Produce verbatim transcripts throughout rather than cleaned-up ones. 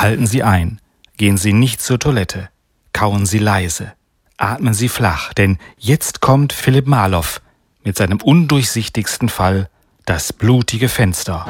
Halten Sie ein, gehen Sie nicht zur Toilette, kauen Sie leise, atmen Sie flach, denn jetzt kommt Philipp Marlow mit seinem undurchsichtigsten Fall, das blutige Fenster.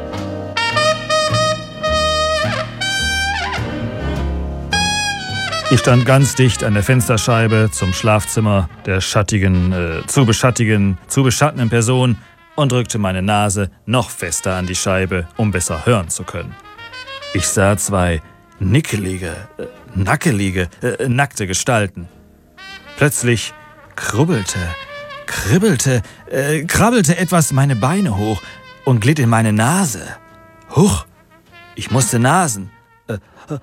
Ich stand ganz dicht an der Fensterscheibe zum Schlafzimmer der schattigen, äh, zu beschattigen, zu beschattenden Person und drückte meine Nase noch fester an die Scheibe, um besser hören zu können. Ich sah zwei nickelige, äh, nackelige, äh, nackte Gestalten. Plötzlich krubbelte, kribbelte, äh, krabbelte etwas meine Beine hoch und glitt in meine Nase. Huch, ich musste nasen. Äh, äh,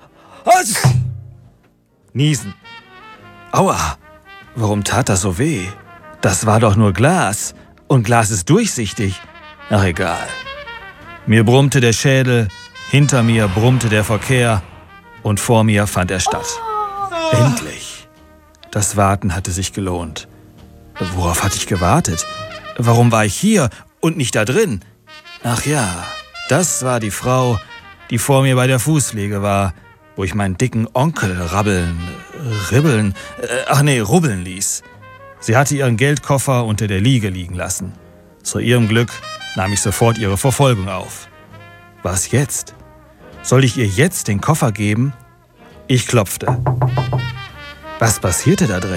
Niesen. Aua, warum tat das so weh? Das war doch nur Glas. Und Glas ist durchsichtig. Ach, egal. Mir brummte der Schädel, hinter mir brummte der Verkehr und vor mir fand er statt. Endlich. Das Warten hatte sich gelohnt. Worauf hatte ich gewartet? Warum war ich hier und nicht da drin? Ach ja, das war die Frau, die vor mir bei der Fußpflege war, wo ich meinen dicken Onkel rabbeln, ribbeln, äh, ach nee, rubbeln ließ. Sie hatte ihren Geldkoffer unter der Liege liegen lassen. Zu ihrem Glück nahm ich sofort ihre Verfolgung auf. Was jetzt? Soll ich ihr jetzt den Koffer geben? Ich klopfte. Was passierte da drin?